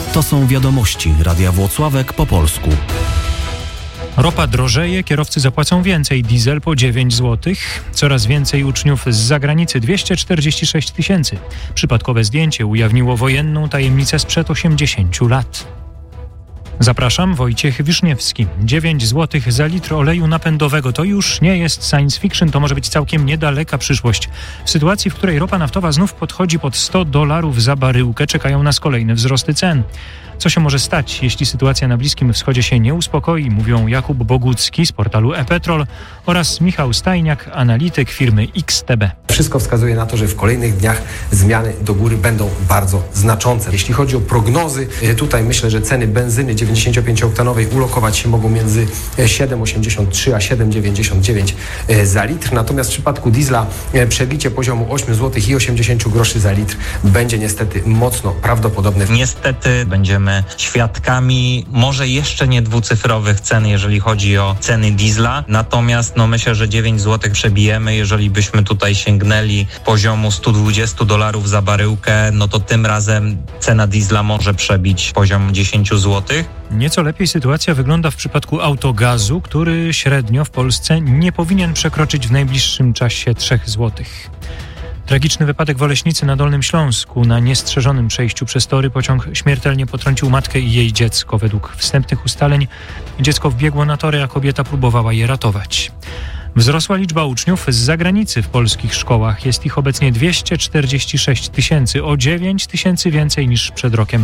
To są wiadomości Radia Włocławek po polsku. Ropa drożeje, kierowcy zapłacą więcej, diesel po 9 zł. Coraz więcej uczniów z zagranicy, 246 000. Przypadkowe zdjęcie ujawniło wojenną tajemnicę sprzed 80 lat. Zapraszam, Wojciech Wiszniewski. 9 zł za litr oleju napędowego to już nie jest science fiction, to może być całkiem niedaleka przyszłość. W sytuacji, w której ropa naftowa znów podchodzi pod $100 za baryłkę, czekają nas kolejne wzrosty cen. Co się może stać, jeśli sytuacja na Bliskim Wschodzie się nie uspokoi, mówią Jakub Bogucki z portalu ePetrol oraz Michał Stajniak, analityk firmy XTB. Wszystko wskazuje na to, że w kolejnych dniach zmiany do góry będą bardzo znaczące. Jeśli chodzi o prognozy, tutaj myślę, że ceny benzyny 95-oktanowej ulokować się mogą między 7,83 a 7,99 za litr. Natomiast w przypadku diesla przebicie poziomu 8 zł i 80 groszy za litr będzie niestety mocno prawdopodobne. Niestety będziemy świadkami może jeszcze nie dwucyfrowych cen, jeżeli chodzi o ceny diesla. Natomiast myślę, że 9 zł przebijemy. Jeżeli byśmy tutaj sięgnęli poziomu $120 za baryłkę, to tym razem cena diesla może przebić poziom 10 zł. Nieco lepiej sytuacja wygląda w przypadku autogazu, który średnio w Polsce nie powinien przekroczyć w najbliższym czasie 3 zł. Tragiczny wypadek w Oleśnicy na Dolnym Śląsku. Na niestrzeżonym przejściu przez tory pociąg śmiertelnie potrącił matkę i jej dziecko. Według wstępnych ustaleń dziecko wbiegło na tory, a kobieta próbowała je ratować. Wzrosła liczba uczniów z zagranicy w polskich szkołach. Jest ich obecnie 246 000, o 9 000 więcej niż przed rokiem.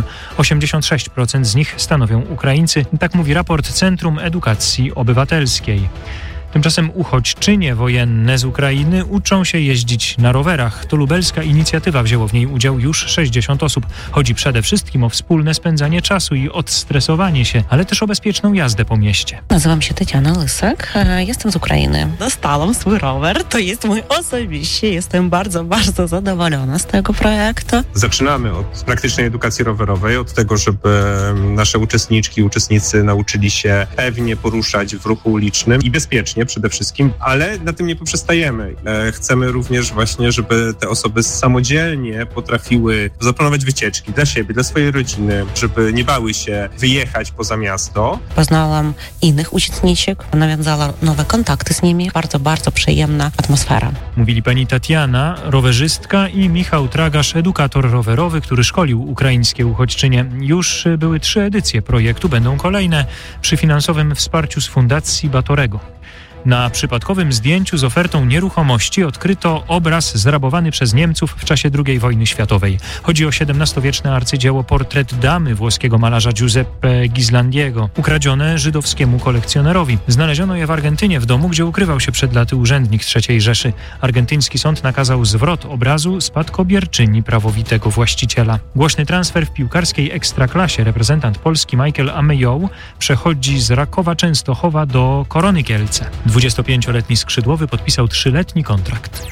86% z nich stanowią Ukraińcy, tak mówi raport Centrum Edukacji Obywatelskiej. Tymczasem uchodźczynie wojenne z Ukrainy uczą się jeździć na rowerach. To lubelska inicjatywa, wzięło w niej udział już 60 osób. Chodzi przede wszystkim o wspólne spędzanie czasu i odstresowanie się, ale też o bezpieczną jazdę po mieście. Nazywam się Tatiana Lysak, jestem z Ukrainy. Dostałam swój rower, to jest mój osobiście. Jestem bardzo, bardzo zadowolona z tego projektu. Zaczynamy od praktycznej edukacji rowerowej, od tego, żeby nasze uczestniczki i uczestnicy nauczyli się pewnie poruszać w ruchu ulicznym i bezpiecznie przede wszystkim, ale na tym nie poprzestajemy. Chcemy również właśnie, żeby te osoby samodzielnie potrafiły zaplanować wycieczki dla siebie, dla swojej rodziny, żeby nie bały się wyjechać poza miasto. Poznałam innych uczestniczek, nawiązała nowe kontakty z nimi. Bardzo, bardzo przyjemna atmosfera. Mówili pani Tatiana, rowerzystka, i Michał Tragasz, edukator rowerowy, który szkolił ukraińskie uchodźczynie. Już były 3 edycje projektu, będą kolejne przy finansowym wsparciu z Fundacji Batorego. Na przypadkowym zdjęciu z ofertą nieruchomości odkryto obraz zrabowany przez Niemców w czasie II wojny światowej. Chodzi o XVII-wieczne arcydzieło Portret damy włoskiego malarza Giuseppe Ghirlandaio, ukradzione żydowskiemu kolekcjonerowi. Znaleziono je w Argentynie, w domu, gdzie ukrywał się przed laty urzędnik III Rzeszy. Argentyński sąd nakazał zwrot obrazu spadkobierczyni prawowitego właściciela. Głośny transfer w piłkarskiej ekstraklasie. Reprezentant Polski Michael Amejoł przechodzi z Rakowa Częstochowa do Korony Kielce. 25-letni skrzydłowy podpisał 3-letni kontrakt.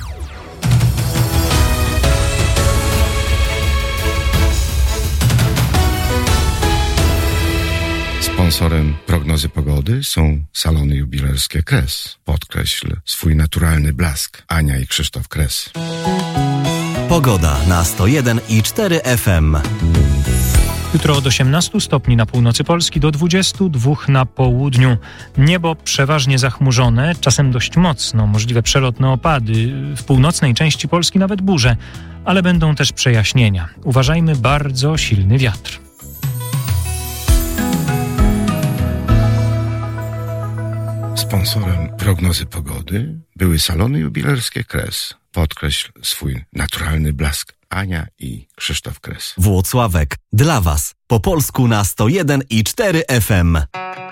Sponsorem prognozy pogody są salony jubilerskie Kres. Podkreśl swój naturalny blask. Ania i Krzysztof Kres. Pogoda na 101,4 FM. Jutro od 18 stopni na północy Polski do 22 na południu. Niebo przeważnie zachmurzone, czasem dość mocno, możliwe przelotne opady. W północnej części Polski nawet burze, ale będą też przejaśnienia. Uważajmy, bardzo silny wiatr. Sponsorem prognozy pogody były salony jubilerskie Kres. Podkreśl swój naturalny blask. Ania i Krzysztof Kres. Włocławek. Dla Was. Po polsku na 101,4 FM.